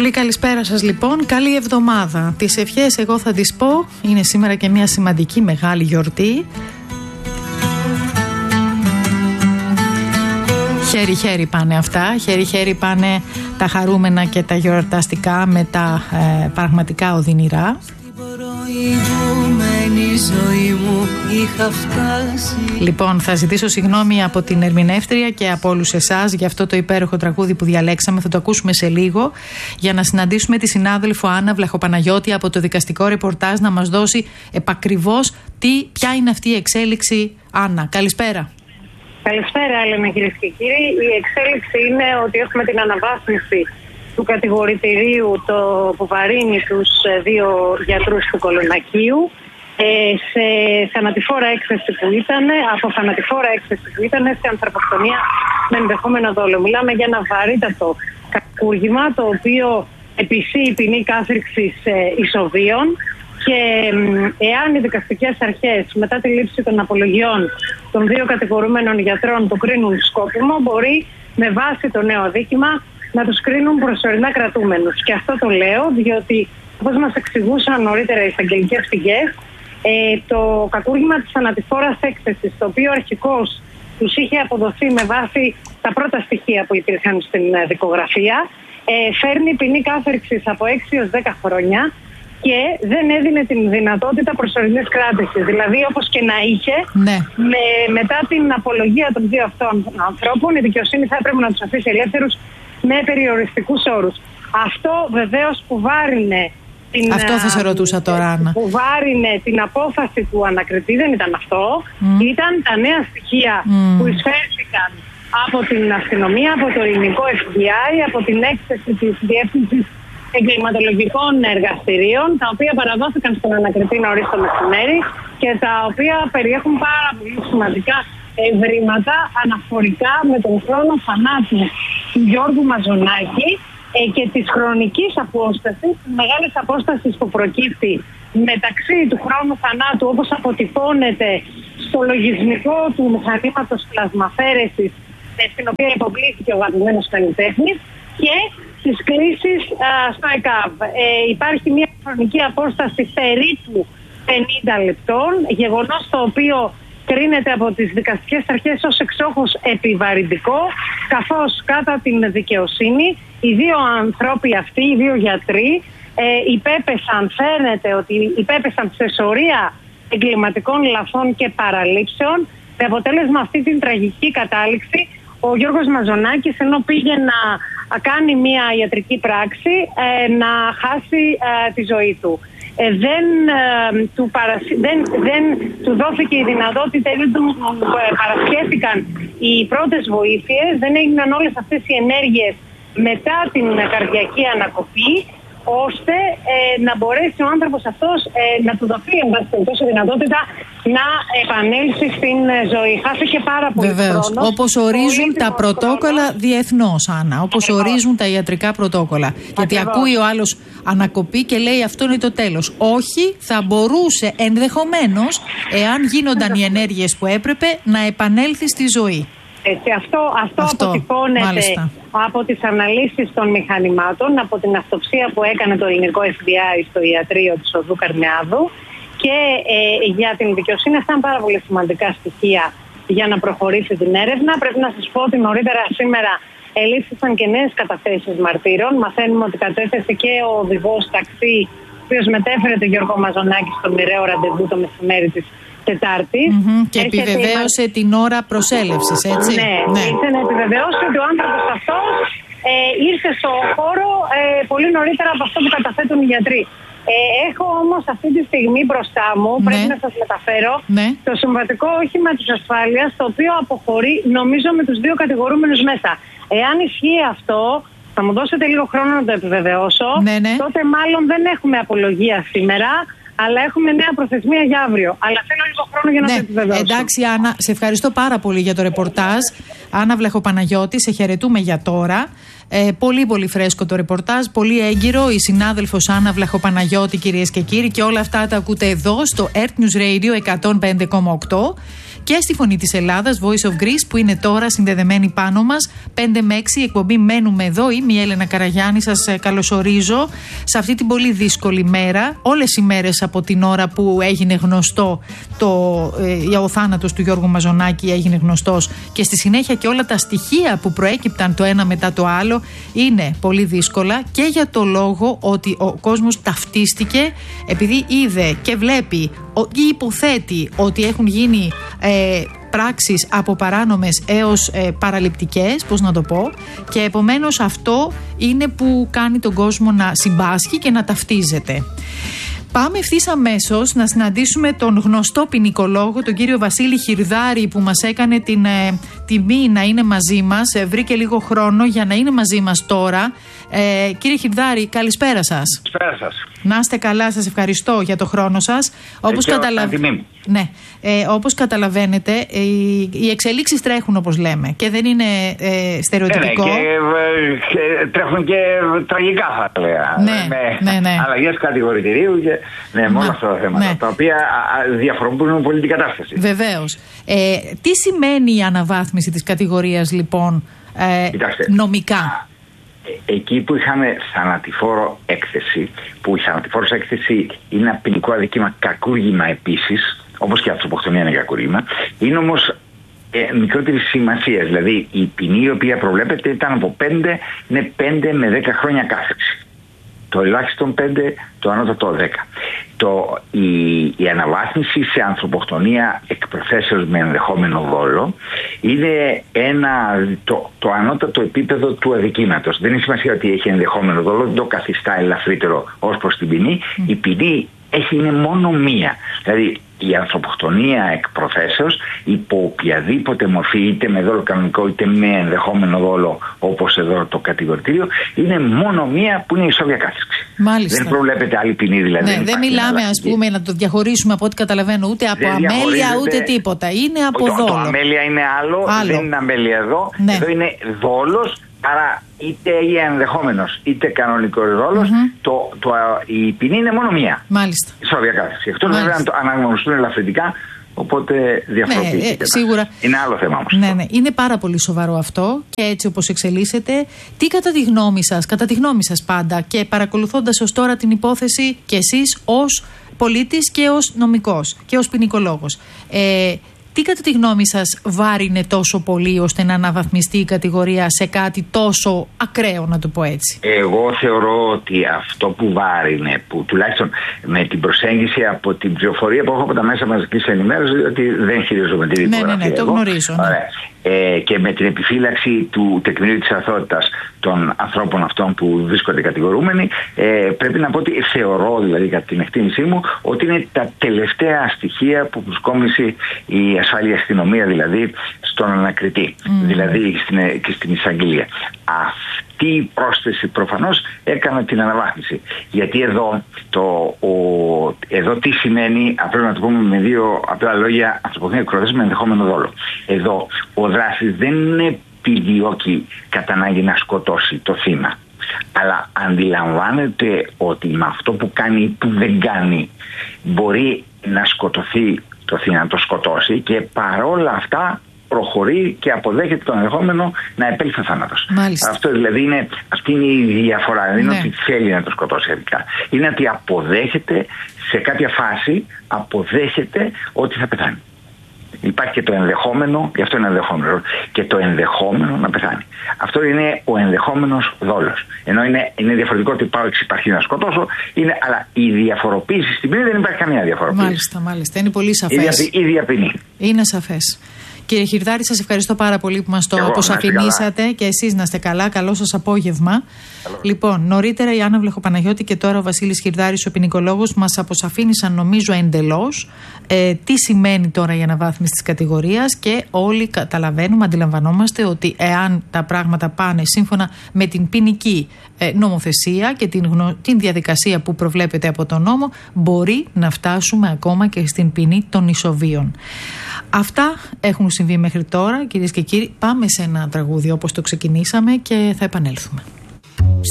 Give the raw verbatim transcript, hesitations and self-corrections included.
Πολύ καλησπέρα σας λοιπόν, καλή εβδομάδα. Τις ευχές εγώ θα τις πω, είναι σήμερα και μια σημαντική μεγάλη γιορτή. Χέρι-χέρι πάνε αυτά, χέρι-χέρι πάνε τα χαρούμενα και τα γιορταστικά με τα ε, πραγματικά οδυνηρά. Λοιπόν, θα ζητήσω συγγνώμη από την ερμηνεύτρια και από όλους εσάς για αυτό το υπέροχο τραγούδι που διαλέξαμε. Θα το ακούσουμε σε λίγο για να συναντήσουμε τη συνάδελφο Άννα Βλαχοπαναγιώτη από το δικαστικό ρεπορτάζ να μας δώσει επακριβώς τι, ποια είναι αυτή η εξέλιξη. Άννα, καλησπέρα. Καλησπέρα, Έλενα, κυρίες και κύριοι. Η εξέλιξη είναι ότι έχουμε την αναβάθμιση του κατηγορητηρίου το, που βαρύνει τους δύο γιατρούς του Κολονακίου ε, σε θανατηφόρα έκθεση που ήταν, από θανατηφόρα έκθεση που ήταν σε ανθρωποκτονία με ενδεχόμενο δόλο. Μιλάμε για ένα βαρύτατο κακούργημα το οποίο επισύει ποινή κάθριξης ε, ισοβίων και ε, εάν οι δικαστικές αρχές μετά τη λήψη των απολογιών των δύο κατηγορούμενων γιατρών το κρίνουν σκόπιμο, μπορεί με βάση το νέο αδίκημα να τους κρίνουν προσωρινά κρατούμενους. Και αυτό το λέω διότι, όπως μας εξηγούσαν νωρίτερα οι εισαγγελικές πηγές, ε, το κακούργημα της θανατηφόρας έκθεσης, το οποίο αρχικώς τους είχε αποδοθεί με βάση τα πρώτα στοιχεία που υπήρχαν στην δικογραφία, ε, φέρνει ποινή κάθριξης από έξι έως δέκα χρόνια και δεν έδινε την δυνατότητα προσωρινής κράτησης. Δηλαδή, όπως και να είχε, ναι. με, μετά την απολογία των δύο αυτών ανθρώπων, η δικαιοσύνη θα έπρεπε να τους αφήσει ελεύθερους με περιοριστικούς όρους. Αυτό βεβαίως που βάρινε την, αυτό θα σε ρωτούσα τώρα, Άννα. Που βάρινε την απόφαση του ανακριτή, δεν ήταν αυτό. Mm. Ήταν τα νέα στοιχεία mm. που εισφέρθηκαν από την αστυνομία, από το ελληνικό εφ μπι άι, από την έκθεση της Διεύθυνσης Εγκληματολογικών Εργαστηρίων, τα οποία παραδόθηκαν στον ανακριτή νωρίς το μεσημέρι και τα οποία περιέχουν πάρα πολύ σημαντικά ευρήματα αναφορικά με τον χρόνο θανάτου του Γιώργου Μαζονάκη ε, και της χρονικής απόστασης, της μεγάλης απόστασης που προκύπτει μεταξύ του χρόνου θανάτου όπως αποτυπώνεται στο λογισμικό του μηχανήματος πλασμαφέρεσης ε, στην οποία υποβλήθηκε ο αγαπημένος καλλιτέχνης και της κλήσης α, στο ΕΚΑΒ. Ε, υπάρχει μια χρονική απόσταση περίπου πενήντα λεπτών, γεγονός το οποίο κρίνεται από τις δικαστικές αρχές ως εξόχως επιβαρυντικό, καθώς κατά την δικαιοσύνη οι δύο ανθρώποι αυτοί, οι δύο γιατροί, ε, υπέπεσαν, φαίνεται ότι υπέπεσαν σε σωρία εγκληματικών λαθών και παραλήψεων, με αποτέλεσμα αυτή την τραγική κατάληξη ο Γιώργος Μαζονάκης, ενώ πήγε να κάνει μια ιατρική πράξη, ε, να χάσει ε, τη ζωή του. Ε, δεν, ε, του παρασ... δεν, δεν του δόθηκε η δυνατότητα, δεν του ε, παρασχέθηκαν οι πρώτες βοήθειες, δεν έγιναν όλες αυτές οι ενέργειες μετά την καρδιακή ανακοπή, ώστε ε, να μπορέσει ο άνθρωπος αυτός ε, να του δοθεί εν πάση περιπτώσει δυνατότητα να επανέλθει στην ζωή. Χάθηκε πάρα πολύ Βεβαίως, χρόνος. Όπως ορίζουν τα πρωτόκολλα διεθνώς, Άννα. Όπως Ακριβώς. ορίζουν τα ιατρικά πρωτόκολλα. Ακριβώς. Γιατί ακούει ο άλλος ανακοπή και λέει αυτό είναι το τέλος. Όχι, θα μπορούσε ενδεχομένως, εάν γίνονταν οι ενέργειες που έπρεπε, να επανέλθει στη ζωή. Έτσι, αυτό, αυτό, αυτό αποτυπώνεται μάλιστα. από τις αναλύσεις των μηχανημάτων, από την αυτοψία που έκανε το ελληνικό εφ μπι άι στο ιατρείο της Οδού Καρμιάδου και ε, για την δικαιοσύνη αυτά είναι πάρα πολύ σημαντικά στοιχεία για να προχωρήσει την έρευνα. Πρέπει να σας πω ότι νωρίτερα σήμερα ελήφθησαν και νέες καταθέσεις μαρτύρων. Μαθαίνουμε ότι κατέθεσε και ο οδηγός ταξί, ο οποίος μετέφερε τον Γιώργο Μαζονάκη στο μοιραίο ραντεβού το μεσημέρι της Τετάρτης. Mm-hmm. Και επιβεβαίωσε την ώρα προσέλευσης, έτσι. Ναι, ναι. Ήρθε να επιβεβαιώσει ότι ο άνθρωπος αυτός ε, ήρθε στο χώρο ε, πολύ νωρίτερα από αυτό που καταθέτουν οι γιατροί. Ε, έχω όμως αυτή τη στιγμή μπροστά μου, ναι. πρέπει να σας μεταφέρω, ναι. το συμβατικό όχημα της ασφάλειας, το οποίο αποχωρεί νομίζω με τους δύο κατηγορούμενους μέσα. Εάν ισχύει αυτό, θα μου δώσετε λίγο χρόνο να το επιβεβαιώσω, ναι, ναι. τότε μάλλον δεν έχουμε απολογία σήμερα, αλλά έχουμε νέα προθεσμία για αύριο. Αλλά θέλω λίγο χρόνο για να ναι, το επιβεβαιώσω. Εντάξει, Άννα, σε ευχαριστώ πάρα πολύ για το ρεπορτάζ. Άννα Βλαχοπαναγιώτη, σε χαιρετούμε για τώρα. Ε, πολύ πολύ φρέσκο το ρεπορτάζ, πολύ έγκυρο. Η συνάδελφος Άννα Βλαχοπαναγιώτη, κυρίες και κύριοι, και όλα αυτά τα ακούτε εδώ στο Earth News Radio εκατόν πέντε κόμμα οκτώ. και στη Φωνή της Ελλάδας, Voice of Greece, που είναι τώρα συνδεδεμένη πάνω μας. πέντε με έξι η εκπομπή Μένουμε Εδώ. Είμαι η Έλενα Καραγιάννη. Σας καλωσορίζω σε αυτή την πολύ δύσκολη μέρα. Όλες οι μέρες από την ώρα που έγινε γνωστό το, ε, ο θάνατος του Γιώργου Μαζονάκη έγινε γνωστός, και στη συνέχεια και όλα τα στοιχεία που προέκυπταν το ένα μετά το άλλο είναι πολύ δύσκολα, και για το λόγο ότι ο κόσμος ταυτίστηκε επειδή είδε και βλέπει ή υποθέτει ότι έχουν γίνει ε, πράξεις από παράνομες έως ε, παραληπτικές, πώς να το πω, και επομένως αυτό είναι που κάνει τον κόσμο να συμπάσχει και να ταυτίζεται. Πάμε ευθύς αμέσως να συναντήσουμε τον γνωστό ποινικολόγο, τον κύριο Βασίλη Χιρδάρη, που μας έκανε την ε, τιμή να είναι μαζί μας. Ε, βρήκε λίγο χρόνο για να είναι μαζί μας τώρα. Ε, κύριε Χιρδάρη, καλησπέρα σας. Καλησπέρα σας. Να είστε καλά, σας ευχαριστώ για το χρόνο σας. Όπως, καταλαβα... ναι. ε, όπως καταλαβαίνετε, οι, οι εξελίξεις τρέχουν, όπως λέμε, και δεν είναι ε, στερεοτυπικό. Ναι, ναι, και, και τρέχουν και τραγικά, θα έλεγα. Ναι, με ναι, ναι. αλλαγές κατηγορητηρίου και ναι, με όλα αυτά τα θέματα, ναι, τα οποία διαφοροποιούν πολύ την κατάσταση. Βεβαίως. Ε, τι σημαίνει η αναβάθμιση της κατηγορίας, λοιπόν, ε, νομικά? Εκεί που είχαμε θανατηφόρο έκθεση, που η θανατηφόρος έκθεση είναι ένα ποινικό αδίκημα κακούργημα επίσης, όπως και η ανθρωποκτονία είναι κακούργημα, είναι όμως ε, μικρότερη σημασία. Δηλαδή η ποινή η οποία προβλέπεται ήταν από πέντε, είναι πέντε με δέκα χρόνια κάθεξη. Το ελάχιστον πέντε, το ανώτατο δέκα. Το, η, η αναβάθμιση σε ανθρωποκτονία εκ προθέσεως με ενδεχόμενο δόλο είναι ένα, το, το ανώτατο επίπεδο του αδικήματος. Δεν είναι σημασία ότι έχει ενδεχόμενο δόλο, δεν το καθιστά ελαφρύτερο ως προς την ποινή. Mm. Η ποινή έχει, είναι μόνο μία. Δηλαδή η ανθρωποκτονία εκ προθέσεως, υπό οποιαδήποτε μορφή, είτε με δόλο κανονικό είτε με ενδεχόμενο δόλο, όπως εδώ το κατηγορητήριο, είναι μόνο μία, που είναι η ισόβια κάθεξη. Μάλιστα. Δεν προβλέπεται άλλη ποινή, δηλαδή. Ναι, δεν, δεν μιλάμε, ας πούμε, να το διαχωρίσουμε από ό,τι καταλαβαίνω, ούτε από αμέλεια ούτε τίποτα. Είναι από το, δόλο. Το αμέλεια είναι άλλο, άλλο, δεν είναι αμέλεια εδώ. Ναι. Εδώ είναι δόλος. Άρα είτε ενδεχόμενος είτε κανονικός δόλος, mm-hmm. το, το, η ποινή είναι μόνο μία. Μάλιστα. Ισόβια κάθεξη. Εκτός βέβαια να το αναγνωριστούν ελαφρυντικά, οπότε διαφοροποιείται. Ναι, ε, σίγουρα. Είναι άλλο θέμα όμως. Ναι, ναι. Είναι πάρα πολύ σοβαρό αυτό, και έτσι όπως εξελίσσεται. Τι κατά τη γνώμη σας, κατά τη γνώμη σας πάντα, και παρακολουθώντας ως τώρα την υπόθεση και εσείς ως πολίτης και ως νομικός και ως ποινικολόγος, ε, τι κατά τη γνώμη σας βάρινε τόσο πολύ ώστε να αναβαθμιστεί η κατηγορία σε κάτι τόσο ακραίο, να το πω έτσι? Εγώ θεωρώ ότι αυτό που βάρινε, που τουλάχιστον με την προσέγγιση από την πληροφορία που έχω από τα μέσα μαζικής ενημέρωσης, ότι δεν χειρίζομαι τη δικογραφία. Ναι, ναι, ναι, το γνωρίζω. Ναι. Ε, και με την επιφύλαξη του τεκμηρίου της αθωότητας των ανθρώπων αυτών που βρίσκονται κατηγορούμενοι, ε, πρέπει να πω ότι θεωρώ, δηλαδή κατά την εκτίμησή μου, ότι είναι τα τελευταία στοιχεία που προσκόμισε η ασφάλεια αστυνομία, δηλαδή στον ανακριτή, mm. δηλαδή στην, και στην εισαγγελία. Αυτή η πρόσθεση προφανώς έκανε την αναβάθμιση. Γιατί εδώ, το, ο, εδώ τι σημαίνει, πρέπει να το πούμε με δύο απλά λόγια, ανθρωποκτονία εκ προθέσεως με ενδεχόμενο δόλο. Εδώ ο δράστης δεν επιδιώκει κατά ανάγκη να σκοτώσει το θύμα, αλλά αντιλαμβάνεται ότι με αυτό που κάνει ή που δεν κάνει μπορεί να σκοτωθεί το θύμα, να το σκοτώσει, και παρόλα αυτά προχωρεί και αποδέχεται το ενδεχόμενο να επέλθει ο θάνατος. Αυτό δηλαδή είναι, αυτή είναι η διαφορά. Δεν είναι ναι. ότι θέλει να το σκοτώσει αρχικά. Είναι ότι αποδέχεται, σε κάποια φάση αποδέχεται ότι θα πεθάνει. Υπάρχει και το ενδεχόμενο, γι' αυτό είναι ενδεχόμενο, και το ενδεχόμενο να πεθάνει. Αυτό είναι ο ενδεχόμενος δόλος. Ενώ είναι, είναι διαφορετικό ότι πάω υπάρχει να σκοτώσω, είναι, αλλά η διαφοροποίηση στην ποινή δεν υπάρχει καμία διαφοροποίηση. Μάλιστα, μάλιστα. Είναι πολύ σαφές. Η ίδια ποινή. Είναι σαφές. Κύριε Χιρδάρη, σας ευχαριστώ πάρα πολύ που μας το αποσαφηνίσατε, και εσείς να είστε καλά. Καλό σας απόγευμα. Καλό. Λοιπόν, νωρίτερα η Άννα Βλαχοπαναγιώτη και τώρα ο Βασίλης Χιρδάρης, ο ποινικολόγος, μας αποσαφήνισαν, νομίζω, εντελώς ε, τι σημαίνει τώρα η αναβάθμιση της κατηγορίας, και όλοι καταλαβαίνουμε, αντιλαμβανόμαστε ότι εάν τα πράγματα πάνε σύμφωνα με την ποινική ε, νομοθεσία και την, γνω... την διαδικασία που προβλέπεται από τον νόμο, μπορεί να φτάσουμε ακόμα και στην ποινή των ισοβίων. Αυτά έχουν συμβεί μέχρι τώρα, κυρίες και κύριοι. Πάμε σε ένα τραγούδι όπως το ξεκινήσαμε και θα επανέλθουμε.